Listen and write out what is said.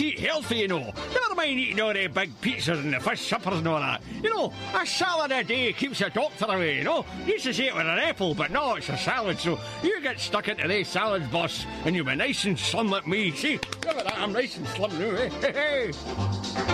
to eat healthy, you know. Never mind eating all the big pizzas and the fish suppers and all that. You know, a salad a day keeps a doctor away, you know. Used to say it with an apple, but no, it's a salad, so you get stuck into these salads, boss, and you'll be nice and slim like me. See, look at that, I'm nice and slim now, eh?